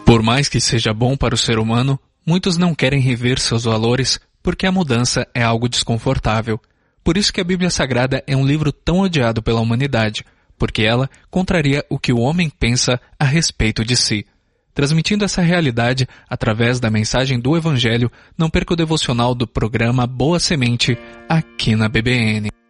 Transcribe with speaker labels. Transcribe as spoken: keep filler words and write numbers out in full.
Speaker 1: Por mais que seja bom para o ser humano, muitos não querem rever seus valores porque a mudança é algo desconfortável. Por isso que a Bíblia Sagrada é um livro tão odiado pela humanidade, porque ela contraria o que o homem pensa a respeito de si. Transmitindo essa realidade através da mensagem do Evangelho, não perca o devocional do programa Boa Semente aqui na B B N.